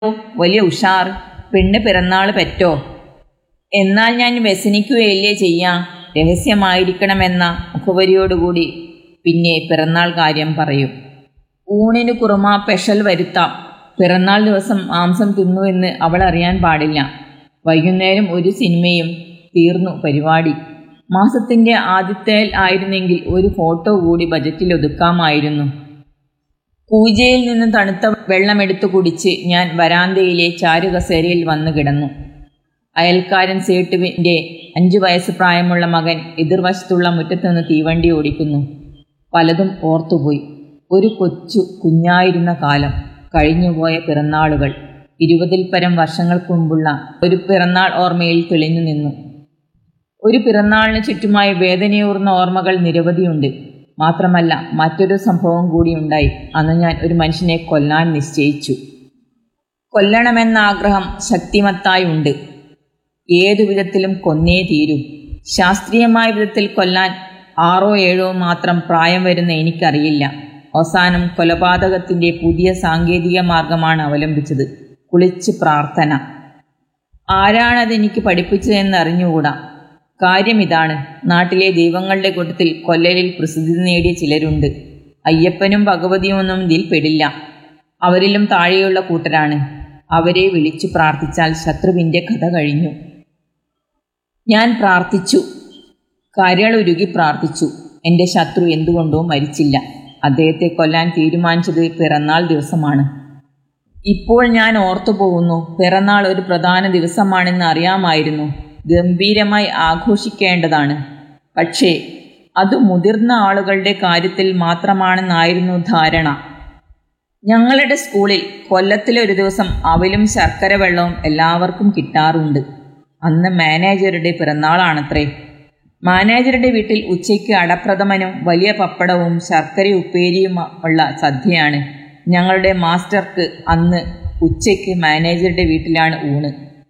വലിയ ഉഷാർ. പെണ്ണ് പിറന്നാൾ പെറ്റോ? എന്നാൽ ഞാൻ വ്യസനിക്കുകയല്ലേ ചെയ്യാം. രഹസ്യമായിരിക്കണമെന്ന മുഖവരിയോടുകൂടി പിന്നെ പിറന്നാൾ കാര്യം പറയും. ഊണിന് കുറുമ പെഷൽ വരുത്താം. പിറന്നാൾ ദിവസം മാംസം തിന്നുവെന്ന് അവൾ അറിയാൻ പാടില്ല. വൈകുന്നേരം ഒരു സിനിമയും തീർന്നു പരിപാടി. മാസത്തിൻ്റെ ആദ്യത്തേൽ ആയിരുന്നെങ്കിൽ ഒരു ഫോട്ടോ കൂടി ബജറ്റിൽ ഒതുക്കാമായിരുന്നു. പൂജയിൽ നിന്ന് തണുത്ത വെള്ളമെടുത്തു കുടിച്ച് ഞാൻ വരാന്തയിലെ ചാരുകസേരയിൽ വന്നു കിടന്നു. അയൽക്കാരൻ സേട്ടുവിൻ്റെ 5 വയസ്സ് പ്രായമുള്ള മകൻ എതിർവശത്തുള്ള മുറ്റത്തുനിന്ന് തീവണ്ടി ഓടിക്കുന്നു. പലതും ഓർത്തുപോയി. ഒരു കുഞ്ഞായിരുന്ന കാലം, കഴിഞ്ഞുപോയ പിറന്നാളുകൾ. 20-ൽ പരം വർഷങ്ങൾക്ക് മുമ്പുള്ള ഒരു പിറന്നാൾ ഓർമ്മയിൽ തെളിഞ്ഞു നിന്നു. ഒരു പിറന്നാളിന് ചുറ്റുമായി വേദനയൂർന്ന ഓർമ്മകൾ നിരവധിയുണ്ട്. മാത്രമല്ല, മറ്റൊരു സംഭവം കൂടിയുണ്ടായി. അന്ന് ഞാൻ ഒരു മനുഷ്യനെ കൊല്ലാൻ നിശ്ചയിച്ചു. കൊല്ലണമെന്ന ആഗ്രഹം ശക്തിമത്തായി ഉണ്ട്. ഏതു വിധത്തിലും കൊന്നേ തീരൂ. ശാസ്ത്രീയമായ വിധത്തിൽ കൊല്ലാൻ 6 or 7 മാത്രം പ്രായം വരുന്ന എനിക്കറിയില്ല. അവസാനം കൊലപാതകത്തിൻ്റെ പുതിയ സാങ്കേതിക മാർഗമാണ് അവലംബിച്ചത്: കുളിച്ച് പ്രാർത്ഥന. ആരാണതെനിക്ക് പഠിപ്പിച്ചതെന്ന് അറിഞ്ഞുകൂടാ. കാര്യം ഇതാണ്: നാട്ടിലെ ദൈവങ്ങളുടെ കൂട്ടത്തിൽ കൊല്ലലിൽ പ്രസിദ്ധി നേടിയ ചിലരുണ്ട്. അയ്യപ്പനും ഭഗവതിയും ഒന്നും ഇതിൽ പെടില്ല. അവരിലും താഴെയുള്ള കൂട്ടരാണ്. അവരെ വിളിച്ചു പ്രാർത്ഥിച്ചാൽ ശത്രുവിൻ്റെ കഥ കഴിഞ്ഞു. ഞാൻ പ്രാർത്ഥിച്ചു, കരളുരുകി പ്രാർത്ഥിച്ചു. എൻ്റെ ശത്രു എന്തുകൊണ്ടോ മരിച്ചില്ല. അദ്ദേഹത്തെ കൊല്ലാൻ തീരുമാനിച്ചത് പിറന്നാൾ ദിവസമാണ്. ഇപ്പോൾ ഞാൻ ഓർത്തുപോകുന്നു. പിറന്നാൾ ഒരു പ്രധാന ദിവസമാണെന്ന് അറിയാമായിരുന്നു. ഗംഭീരമായി ആഘോഷിക്കേണ്ടതാണ്. പക്ഷേ അത് മുതിർന്ന ആളുകളുടെ കാര്യത്തിൽ മാത്രമാണെന്നായിരുന്നു ധാരണ. ഞങ്ങളുടെ സ്കൂളിൽ കൊല്ലത്തിലൊരു ദിവസം അവലും ശർക്കര വെള്ളവും എല്ലാവർക്കും കിട്ടാറുണ്ട്. അന്ന് മാനേജറുടെ പിറന്നാളാണത്രേ. മാനേജറുടെ വീട്ടിൽ ഉച്ചയ്ക്ക് അടപ്രഥമനും വലിയ പപ്പടവും ശർക്കര ഉപ്പേരിയും ഉള്ള സദ്യയാണ്. ഞങ്ങളുടെ മാസ്റ്റർക്ക് അന്ന് ഉച്ചയ്ക്ക് മാനേജറുടെ വീട്ടിലാണ് ഊണ്.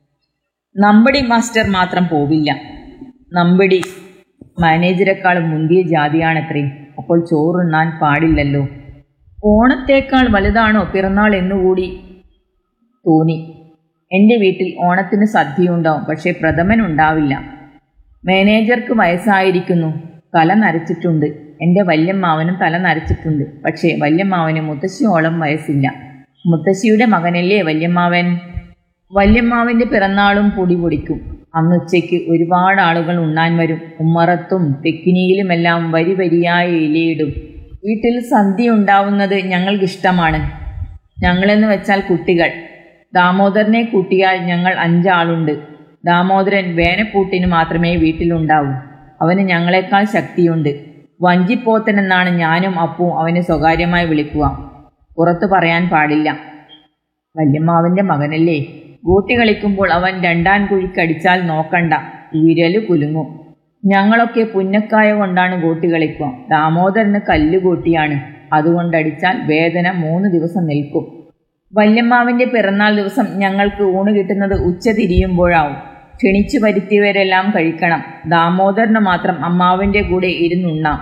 നമ്പടി മാസ്റ്റർ മാത്രം പോവില്ല. നമ്പടി മാനേജരെക്കാൾ മുന്തിയ ജാതിയാണത്രേ. അപ്പോൾ ചോറുണ്ണാൻ പാടില്ലല്ലോ. ഓണത്തേക്കാൾ വലുതാണോ പിറന്നാൾ എന്നുകൂടി തോന്നി. എൻ്റെ വീട്ടിൽ ഓണത്തിന് സദ്യയുണ്ടാവും, പക്ഷേ പ്രഥമൻ ഉണ്ടാവില്ല. മാനേജർക്ക് വയസ്സായിരിക്കുന്നു. തല നരച്ചിട്ടുണ്ട്. എൻ്റെ വല്യമ്മാവനും തല നരച്ചിട്ടുണ്ട്. പക്ഷേ വല്യമ്മാവന് മുത്തശ്ശിയോളം വയസ്സില്ല. മുത്തശ്ശിയുടെ മകനല്ലേ വല്യമ്മാവൻ. വല്യമ്മാവൻ്റെ പിറന്നാളും പൊടിക്കും. അന്ന് ഉച്ചയ്ക്ക് ഒരുപാട് ആളുകൾ ഉണ്ണാൻ വരും. ഉമ്മറത്തും തെക്കിനിയിലുമെല്ലാം വരി വരിയായ ഇലയിടും. വീട്ടിൽ സദ്യ ഉണ്ടാവുന്നത് ഞങ്ങൾക്കിഷ്ടമാണ്. ഞങ്ങളെന്ന് വെച്ചാൽ കുട്ടികൾ. ദാമോദരനെ കൂട്ടിയാൽ ഞങ്ങൾ 5 ആളുണ്ട്. ദാമോദരൻ വേനപ്പൂട്ടിന് മാത്രമേ വീട്ടിലുണ്ടാവൂ. അവന് ഞങ്ങളെക്കാൾ ശക്തിയുണ്ട്. വഞ്ചിപ്പോത്തനെന്നാണ് ഞാനും അപ്പവും അവനെ സ്വകാര്യമായി വിളിക്കുക. പുറത്തു പറയാൻ പാടില്ല. വല്യമ്മാവൻ്റെ മകനല്ലേ. ഗോട്ടി കളിക്കുമ്പോൾ അവൻ 2ആം കുഴിക്കടിച്ചാൽ നോക്കണ്ട, വിരല് കുലുങ്ങും. ഞങ്ങളൊക്കെ പുന്നക്കായ കൊണ്ടാണ് ഗോട്ടി കളിക്കുക. ദാമോദരന് കല്ലുഗോട്ടിയാണ്. അതുകൊണ്ടടിച്ചാൽ വേദന 3 ദിവസം നിൽക്കും. വല്യമ്മാവിൻ്റെ പിറന്നാൾ ദിവസം ഞങ്ങൾക്ക് ഊണ് കിട്ടുന്നത് ഉച്ച തിരിയുമ്പോഴാവും. ക്ഷണിച്ചു വരുത്തിയവരെല്ലാം കഴിക്കണം. ദാമോദരന് മാത്രം അമ്മാവിൻ്റെ കൂടെ ഇരുന്നുണ്ണാം.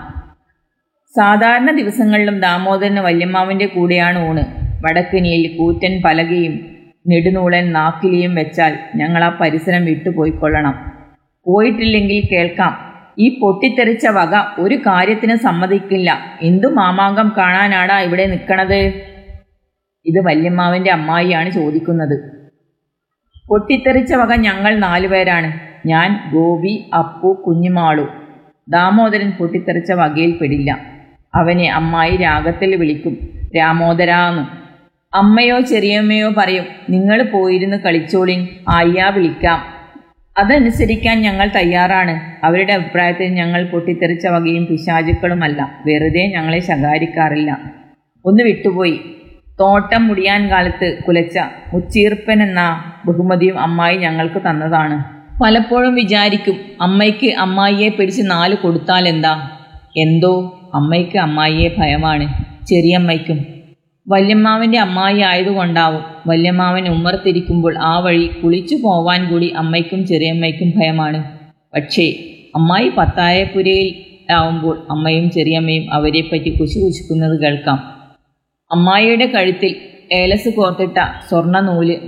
സാധാരണ ദിവസങ്ങളിലും ദാമോദരന് വല്യമ്മാവിൻ്റെ കൂടെയാണ് ഊണ്. വടക്കിനിയിൽ കൂറ്റൻ പലകയും നെടുനൂളൻ നാക്കിലിയും വെച്ചാൽ ഞങ്ങൾ ആ പരിസരം വിട്ടുപോയിക്കൊള്ളണം. പോയിട്ടില്ലെങ്കിൽ കേൾക്കാം: ഈ പൊട്ടിത്തെറിച്ച വക ഒരു കാര്യത്തിന് സമ്മതിക്കില്ല. എന്തു മാമാങ്കം കാണാനാടാ ഇവിടെ നിൽക്കണത്? ഇത് വല്യമ്മാവൻ്റെ അമ്മായിയാണ് ചോദിക്കുന്നത്. പൊട്ടിത്തെറിച്ച വക ഞങ്ങൾ 4 പേരാണ്. ഞാൻ, ഗോപി, അപ്പു, കുഞ്ഞുമാളു. ദാമോദരൻ പൊട്ടിത്തെറിച്ച വകയിൽ പെടില്ല. അവനെ അമ്മായി രാഗത്തിൽ വിളിക്കും രാമോദരാന്ന്. അമ്മയോ ചെറിയമ്മയോ പറയും: നിങ്ങൾ പോയിരുന്ന് കളിച്ചോളിൻ, ആയ്യാ വിളിക്കാം. അതനുസരിക്കാൻ ഞങ്ങൾ തയ്യാറാണ്. അവരുടെ അഭിപ്രായത്തിൽ ഞങ്ങൾ പൊട്ടിത്തെറിച്ച വകയും പിശാചുക്കളുമല്ല. വെറുതെ ഞങ്ങളെ ശകാരിക്കാറില്ല. ഒന്ന് വിട്ടുപോയി. തോട്ടം മുടിയാൻ കാലത്ത് കുലച്ച മുച്ചീർപ്പൻ എന്ന ബഹുമതിയും അമ്മായി ഞങ്ങൾക്ക് തന്നതാണ്. പലപ്പോഴും വിചാരിക്കും, അമ്മയ്ക്ക് അമ്മായിയെ പിടിച്ച് 4 കൊടുത്താൽ എന്താ? എന്തോ അമ്മയ്ക്ക് അമ്മായിയെ ഭയമാണ്. ചെറിയമ്മയ്ക്കും. വല്യമ്മാവൻ്റെ അമ്മായി ആയതുകൊണ്ടാവും. വല്യമ്മാവൻ ഉമ്മറത്തിരിക്കുമ്പോൾ ആ വഴി കുളിച്ചു പോവാൻ കൂടി അമ്മയ്ക്കും ചെറിയമ്മയ്ക്കും ഭയമാണ്. പക്ഷേ അമ്മായി പത്തായപ്പുരയിൽ ആവുമ്പോൾ അമ്മയും ചെറിയമ്മയും അവരെപ്പറ്റി കുശുകുശുക്കുന്നത് കേൾക്കാം. അമ്മായിയുടെ കഴുത്തിൽ ഏലസ് കോർത്തിട്ട സ്വർണ്ണ നൂല്